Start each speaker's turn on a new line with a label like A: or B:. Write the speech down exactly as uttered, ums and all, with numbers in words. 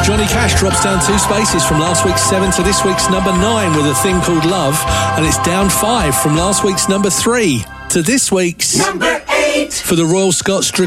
A: Johnny Cash drops down two spaces from last week's seven to this week's number nine with A Thing Called Love, and it's down five from last week's number three to this week's
B: number eight
A: for the Royal Scots